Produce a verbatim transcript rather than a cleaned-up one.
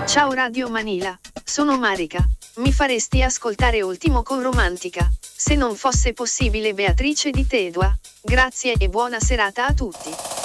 Ciao Radio Manila, sono Marica. Mi faresti ascoltare Ultimo con Romantica, se non fosse possibile Beatrice di Tedua. Grazie e buona serata a tutti.